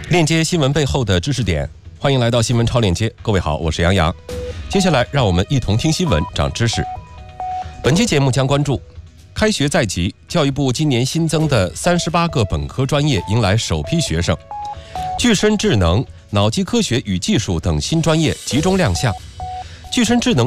链接新闻背后的知识点，欢迎来到新闻超链接。各位好，我是杨洋。接下来让我们一同听新闻，长知识。本期节目将关注：开学在即，教育部今年新增的38个本科专业迎来首批学生，具身智能、脑机科学与技术等新专业集中亮相。具身智能